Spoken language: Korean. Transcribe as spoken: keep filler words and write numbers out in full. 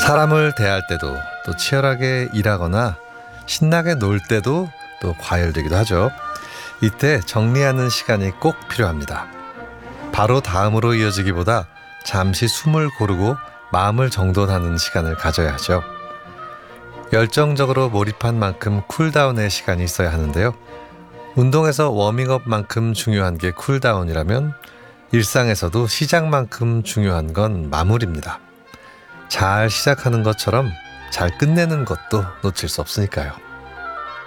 사람을 대할 때도 또 치열하게 일하거나 신나게 놀 때도 또 과열되기도 하죠. 이때 정리하는 시간이 꼭 필요합니다. 바로 다음으로 이어지기보다 잠시 숨을 고르고 마음을 정돈하는 시간을 가져야 하죠. 열정적으로 몰입한 만큼 쿨다운의 시간이 있어야 하는데요. 운동에서 워밍업만큼 중요한 게 쿨다운이라면 일상에서도 시작만큼 중요한 건 마무리입니다. 잘 시작하는 것처럼 잘 끝내는 것도 놓칠 수 없으니까요.